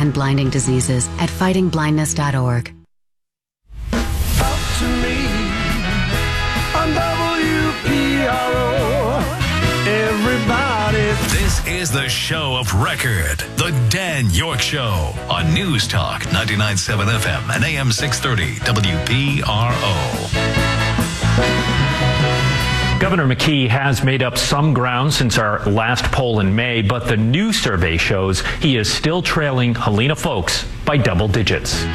and blinding diseases at fightingblindness.org. Talk to me on WPRO. Everybody. This is the show of record, The Dan York Show, on News Talk 99.7 FM and AM 630 WPRO. Governor McKee has made up some ground since our last poll in May, but the new survey shows he is still trailing Helena Foulkes by double digits.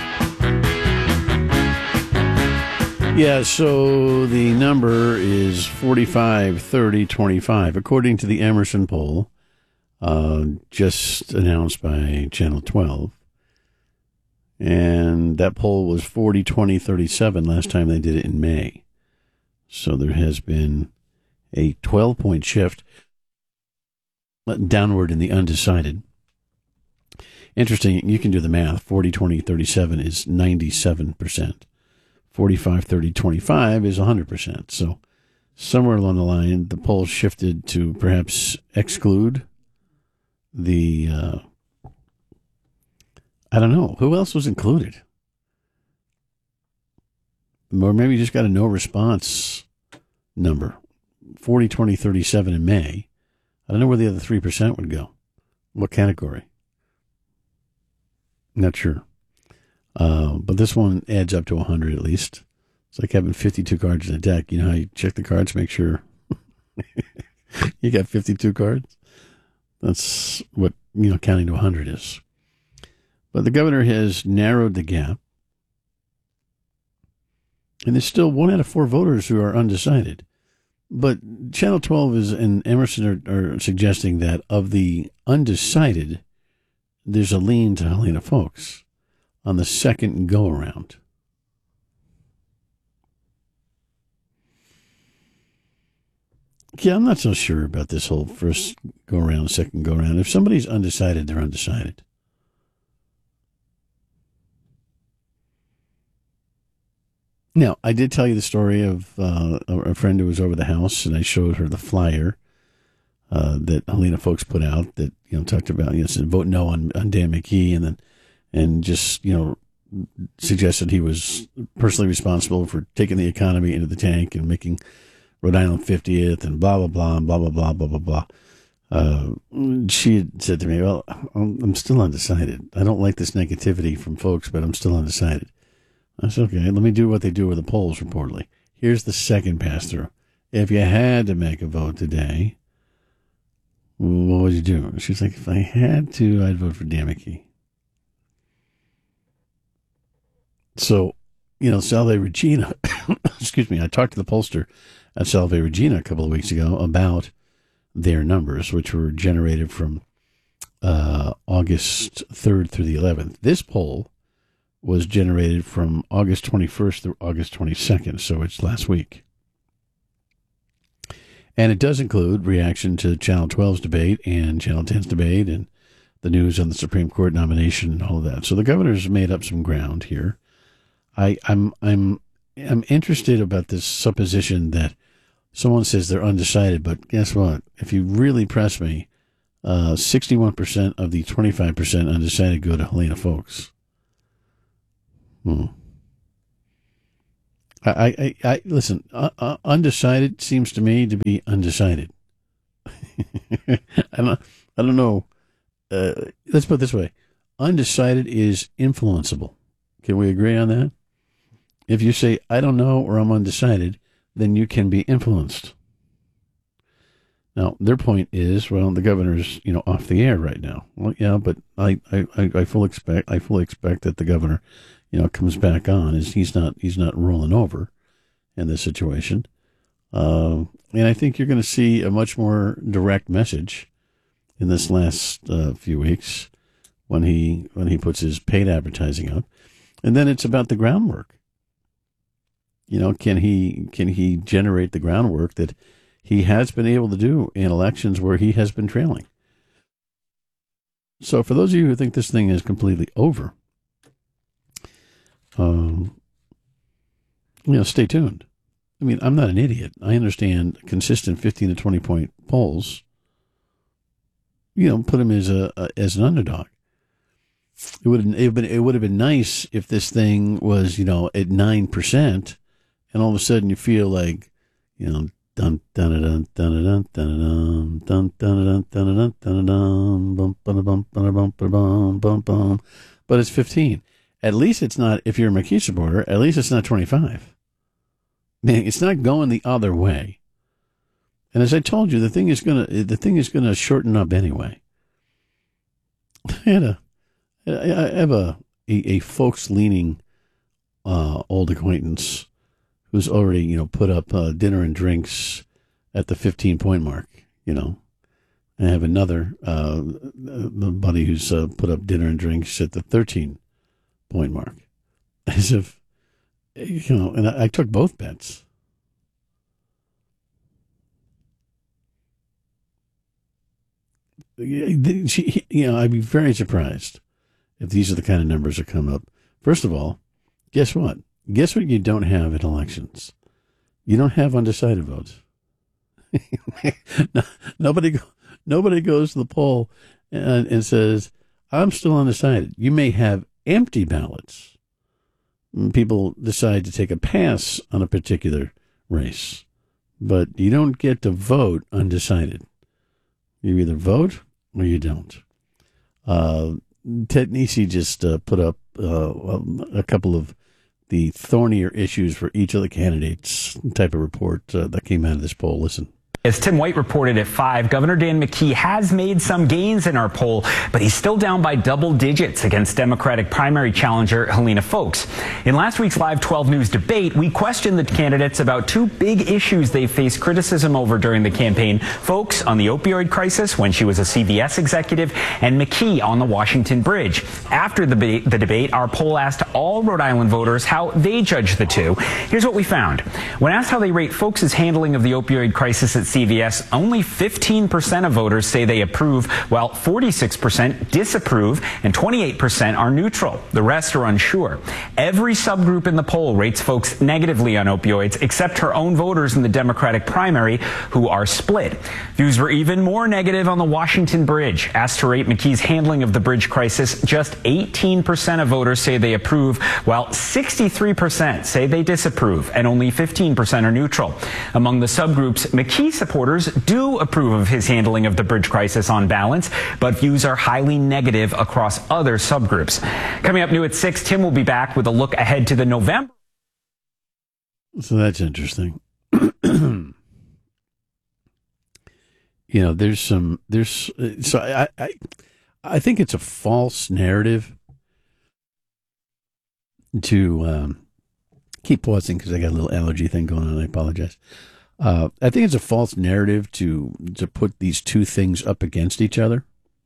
Yeah, so the number is 45-30-25, according to the Emerson poll, just announced by Channel 12. And that poll was 40-20-37 last time they did it in May. So there has been a 12-point shift downward in the undecided. Interesting, you can do the math. 40-20-37 is 97%. 45-30-25 is 100%. So somewhere along the line, the poll shifted to perhaps exclude the, I don't know, who else was included? Or maybe you just got a no response number. 40-20-37 in May. I don't know where the other 3% would go. What category? Not sure. But this one adds up to 100 at least. It's like having 52 cards in a deck. You know how you check the cards, make sure you got 52 cards? That's what, counting to 100 is. But the governor has narrowed the gap. And there's still 1 out of 4 voters who are undecided. But Channel 12 and Emerson are suggesting that of the undecided, there's a lean to Helena Foulkes on the second go-around. Yeah, I'm not so sure about this whole first go-around, second go-around. If somebody's undecided, they're undecided. Now, I did tell you the story of a friend who was over the house, and I showed her the flyer that Helena Foulkes put out that talked about said vote no on Dan McKee, and just suggested he was personally responsible for taking the economy into the tank and making Rhode Island 50th and blah blah blah and blah blah blah blah blah blah. She had said to me, "Well, I'm still undecided. I don't like this negativity from folks, but I'm still undecided." I said, okay, let me do what they do with the polls, reportedly. Here's the second pass-through. If you had to make a vote today, what would you do? She's like, if I had to, I'd vote for Dan McKee. So, Salve Regina, excuse me, I talked to the pollster at Salve Regina a couple of weeks ago about their numbers, which were generated from August 3rd through the 11th. This poll was generated from August 21st through August 22nd, so it's last week. And it does include reaction to Channel 12's debate and Channel 10's debate and the news on the Supreme Court nomination and all of that. So the governor's made up some ground here. I'm interested about this supposition that someone says they're undecided, but guess what? If you really press me, 61% of the 25% undecided go to Helena Foulkes. I listen. Undecided seems to me to be undecided. I don't know. Let's put it this way: undecided is influenceable. Can we agree on that? If you say I don't know or I'm undecided, then you can be influenced. Now their point is, well, the governor's off the air right now. Well, yeah, but I fully expect that the governor comes back on, is he's not rolling over in this situation. And I think you're going to see a much more direct message in this last few weeks when he puts his paid advertising up. And then it's about the groundwork. Can he generate the groundwork that he has been able to do in elections where he has been trailing? So for those of you who think this thing is completely over, stay tuned. I mean, I'm not an idiot. I understand consistent 15 to 20 point polls, put him as an underdog. It would have been nice if this thing was, at 9%, and all of a sudden you feel like, dun dun dun dun dun dun dun dun dun dun dun dun bum bum bum bum bum bum. But it's 15. At least it's not. If you're a McKee supporter, at least it's not 25. Man, it's not going the other way. And as I told you, the thing is gonna shorten up anyway. I have a folks leaning old acquaintance who's already put up dinner and drinks at the 15-point mark. I have another buddy who's put up dinner and drinks at the 13-point mark, as if and I took both bets. I'd be very surprised if these are the kind of numbers that come up. First of all, guess what? Guess what you don't have in elections? You don't have undecided votes. Nobody goes to the poll and says, I'm still undecided. You may have empty ballots. People decide to take a pass on a particular race, but you don't get to vote undecided. You either vote or you don't. Ted Nesi just put up a couple of the thornier issues for each of the candidates type of report that came out of this poll. Listen. As Tim White reported at 5, Governor Dan McKee has made some gains in our poll, but he's still down by double digits against Democratic primary challenger Helena Foulkes. In last week's Live 12 News debate, we questioned the candidates about two big issues they faced criticism over during the campaign. Foulkes on the opioid crisis when she was a CVS executive, and McKee on the Washington Bridge. After the debate, our poll asked all Rhode Island voters how they judge the two. Here's what we found. When asked how they rate Foulkes' handling of the opioid crisis at CVS, only 15% of voters say they approve, while 46% disapprove and 28% are neutral. The rest are unsure. Every subgroup in the poll rates Foulkes negatively on opioids, except her own voters in the Democratic primary, who are split. Views were even more negative on the Washington Bridge. Asked to rate McKee's handling of the bridge crisis, just 18% of voters say they approve, while 63% say they disapprove, and only 15% are neutral. Among the subgroups, McKee supporters do approve of his handling of the bridge crisis on balance, but views are highly negative across other subgroups. Coming up new at 6, Tim will be back with a look ahead to the November. So that's interesting. I think it's a false narrative to keep pausing because I got a little allergy thing going on. I apologize. I think it's a false narrative to put these two things up against each other.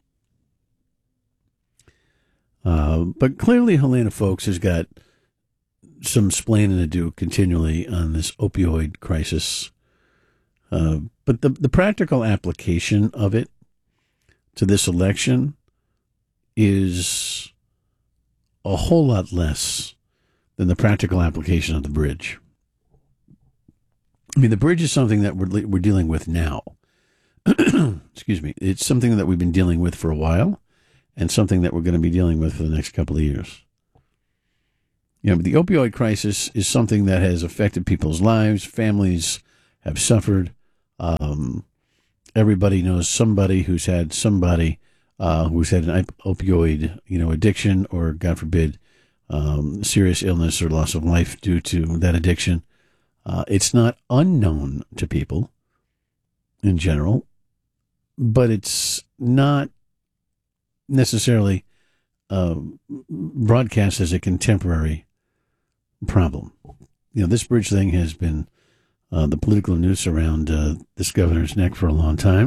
But clearly Helena Foulkes has got some splaining to do continually on this opioid crisis. But the practical application of it to this election is a whole lot less than the practical application of the bridge. I mean, the bridge is something that we're dealing with now. Excuse me. It's something that we've been dealing with for a while, and something that we're going to be dealing with for the next couple of years. But the opioid crisis is something that has affected people's lives. Families have suffered. Everybody knows somebody who's had an opioid, addiction, or God forbid, serious illness or loss of life due to that addiction. It's not unknown to people in general, but it's not necessarily broadcast as a contemporary problem. This bridge thing has been the political noose around this governor's neck for a long time.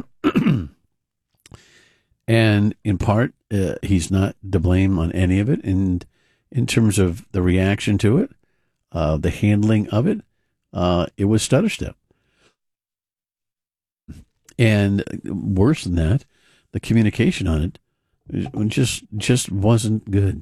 And in part, he's not to blame on any of it. And in terms of the reaction to it, the handling of it, it was stutter step. And worse than that, the communication on it just wasn't good.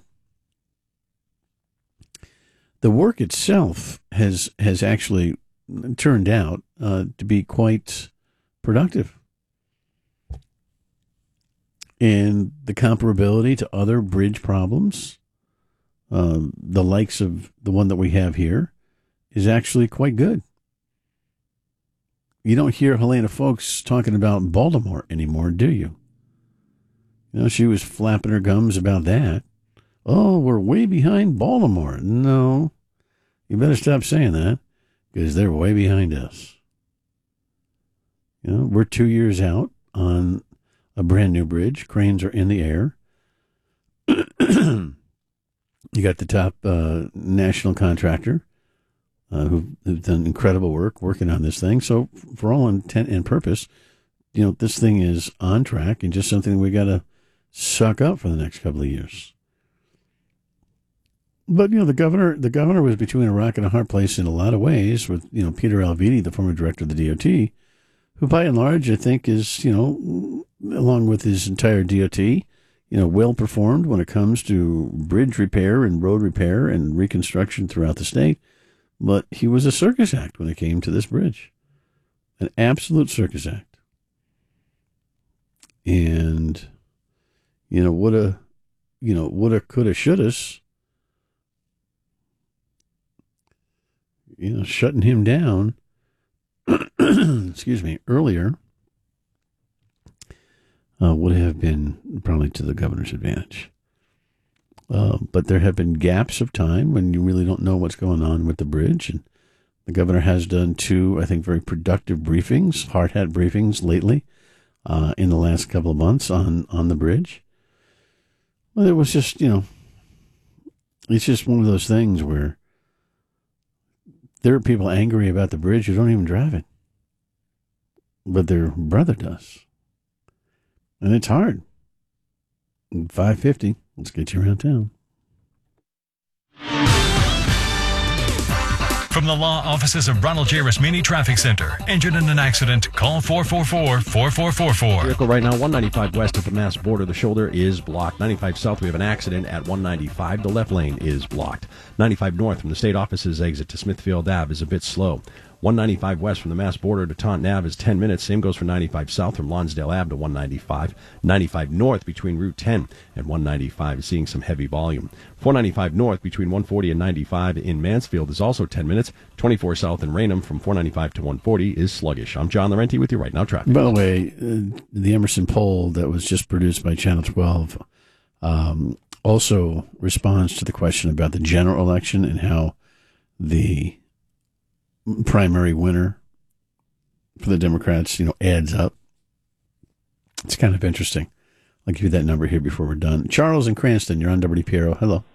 The work itself has actually turned out to be quite productive. And the comparability to other bridge problems, the likes of the one that we have here, is actually quite good. You don't hear Helena Foulkes talking about Baltimore anymore, do you? She was flapping her gums about that. Oh, we're way behind Baltimore. No, you better stop saying that, because they're way behind us. We're 2 years out on a brand new bridge. Cranes are in the air. You got the top national contractor who've done incredible work working on this thing. So for all intent and purpose, this thing is on track and just something we got to suck up for the next couple of years. But, the governor was between a rock and a hard place in a lot of ways with, Peter Alviti, the former director of the DOT, who by and large, I think is, along with his entire DOT, well performed when it comes to bridge repair and road repair and reconstruction throughout the state. But he was a circus act when it came to this bridge. An absolute circus act. And, woulda, coulda, shouldas, shutting him down, excuse me, earlier, would have been probably to the governor's advantage. But there have been gaps of time when you really don't know what's going on with the bridge. And the governor has done 2, I think, very productive briefings, hard hat briefings lately, in the last couple of months on the bridge. Well, it was just, it's just one of those things where there are people angry about the bridge who don't even drive it, but their brother does. And it's hard. 550. Let's get you around town. From the law offices of Ronald J. Rasmini Traffic Center. Injured in an accident? Call 444-4444. Vehicle right now, 195 west at the Mass border. The shoulder is blocked. 95 south, we have an accident at 195. The left lane is blocked. 95 north from the state offices exit to Smithfield Ave is a bit slow. 195 west from the Mass border to Taunton Ave is 10 minutes. Same goes for 95 south from Lonsdale Ave to 195. 95 north between Route 10 and 195 is seeing some heavy volume. 495 north between 140 and 95 in Mansfield is also 10 minutes. 24 south in Raynham from 495 to 140 is sluggish. I'm John Laurenti with you right now, traffic. By the way, the Emerson poll that was just produced by Channel 12 also responds to the question about the general election and how the primary winner for the Democrats, adds up. It's kind of interesting. I'll give you that number here before we're done. Charles in Cranston, you're on WPRO. Hello.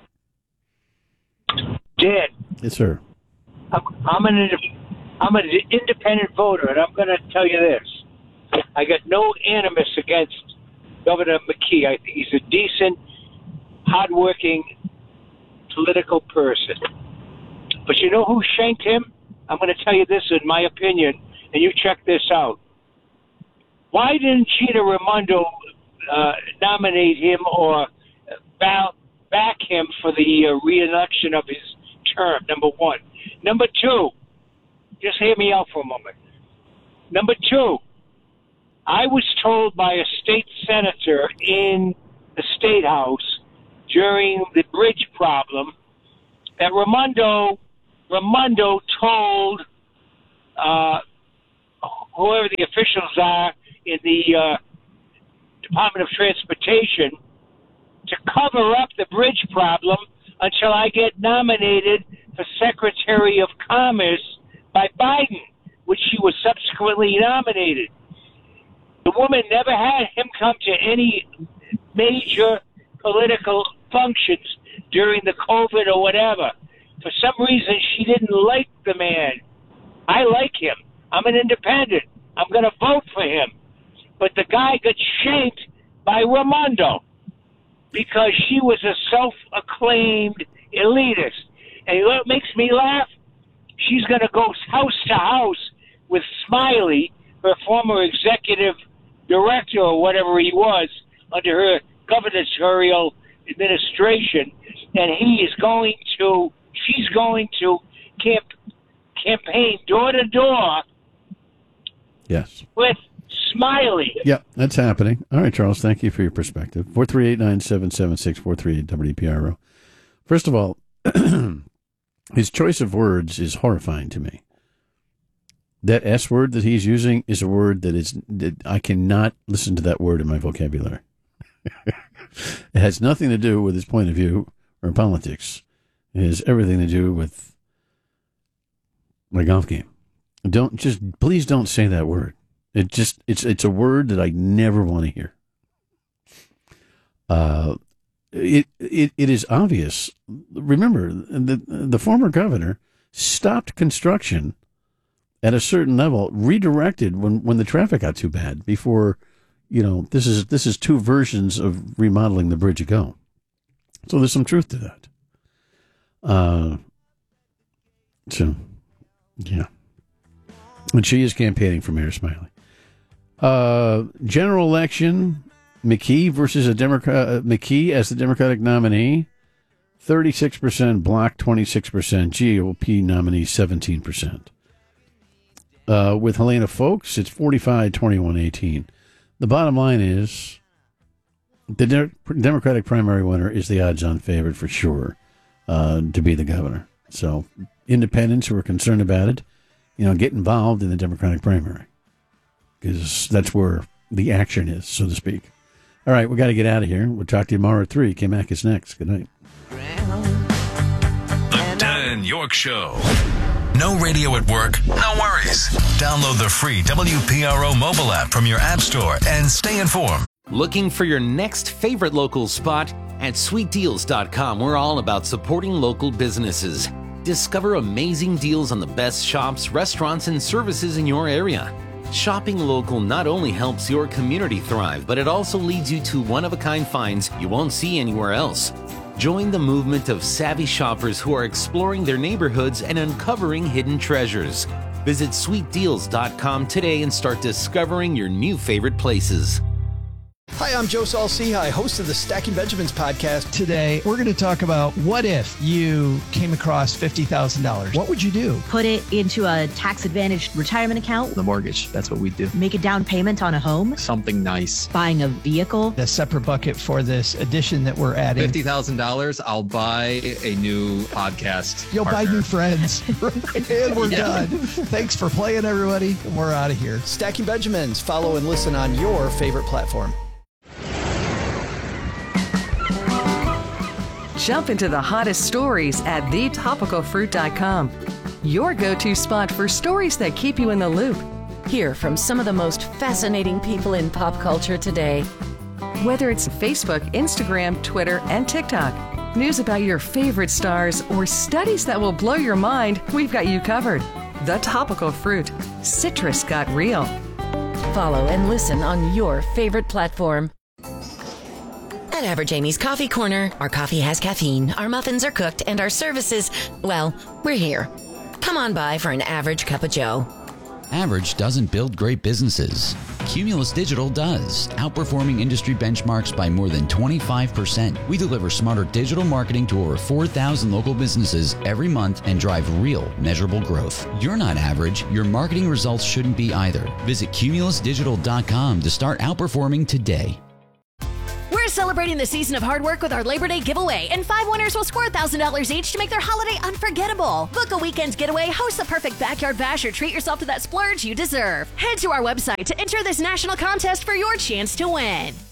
Dan. Yes, sir. I'm an independent voter, and I'm going to tell you this. I got no animus against Governor McKee. I think he's a decent, hardworking, political person. But you know who shanked him? I'm going to tell you this in my opinion, and you check this out. Why didn't Gina Raimondo nominate him or back him for the re-election of his term, number one? Number two, just hear me out for a moment. Number two, I was told by a state senator in the State House during the bridge problem that Raimondo told whoever the officials are in the Department of Transportation to cover up the bridge problem until I get nominated for Secretary of Commerce by Biden, which she was subsequently nominated. The woman never had him come to any major political functions during the COVID or whatever. For some reason, she didn't like the man. I like him. I'm an independent. I'm going to vote for him. But the guy got shanked by Raimondo because she was a self-acclaimed elitist. And you know what makes me laugh? She's going to go house to house with Smiley, her former executive director or whatever he was under her gubernatorial administration, and she's going to campaign door to door yes, with Smiley. Yeah, that's happening. All right, Charles, thank you for your perspective. 438-9776-438-WPRO. First of all, his choice of words is horrifying to me. That S word that he's using is a word that I cannot listen to that word in my vocabulary. It has nothing to do with his point of view or politics. It has everything to do with my golf game. Please don't say that word. It's a word that I never want to hear. It is obvious. Remember, the former governor stopped construction at a certain level, redirected when the traffic got too bad. Before, this is two versions of remodeling the bridge ago. So there's some truth to that. So, yeah. And she is campaigning for Mayor Smiley. General election, McKee versus a Democrat. McKee as the Democratic nominee, 36% block, 26% GOP nominee, 17%. With Helena Foulkes, it's 45-21-18. The bottom line is the Democratic primary winner is the odds-on favorite for sure to be the governor. So independents who are concerned about it, get involved in the Democratic primary, because that's where the action is, so to speak. All right, we got to get out of here. We'll talk to you tomorrow at 3. K-Mac is next. Good night. The Dan York Show. No radio at work? No worries. Download the free WPRO mobile app from your app store and stay informed. Looking for your next favorite local spot? At sweetdeals.com, we're all about supporting local businesses. Discover amazing deals on the best shops, restaurants, and services in your area. Shopping local not only helps your community thrive, but it also leads you to one-of-a-kind finds you won't see anywhere else. Join the movement of savvy shoppers who are exploring their neighborhoods and uncovering hidden treasures. Visit sweetdeals.com today and start discovering your new favorite places. Hi, I'm Joe Saul-Sehy, host of the Stacking Benjamins podcast. Today, we're going to talk about what if you came across $50,000. What would you do? Put it into a tax-advantaged retirement account. The mortgage, that's what we do. Make a down payment on a home. Something nice. Buying a vehicle. A separate bucket for this addition that we're adding. $50,000, I'll buy a new podcast You'll partner. buy new friends. And we're done. Thanks for playing, everybody. We're out of here. Stacking Benjamins. Follow and listen on your favorite platform. Jump into the hottest stories at thetopicalfruit.com. Your go-to spot for stories that keep you in the loop. Hear from some of the most fascinating people in pop culture today. Whether it's Facebook, Instagram, Twitter, and TikTok, news about your favorite stars, or studies that will blow your mind, we've got you covered. The Topical Fruit. Citrus got real. Follow and listen on your favorite platform. At Average Amy's Coffee Corner, our coffee has caffeine, our muffins are cooked, and our services, well, we're here. Come on by for an average cup of joe. Average doesn't build great businesses. Cumulus Digital does, outperforming industry benchmarks by more than 25%. We deliver smarter digital marketing to over 4,000 local businesses every month and drive real, measurable growth. You're not average. Your marketing results shouldn't be either. Visit cumulusdigital.com to start outperforming today. We're celebrating the season of hard work with our Labor Day giveaway, and 5 winners will score $1,000 each to make their holiday unforgettable. Book a weekend's getaway, host the perfect backyard bash, or treat yourself to that splurge you deserve. Head to our website to enter this national contest for your chance to win.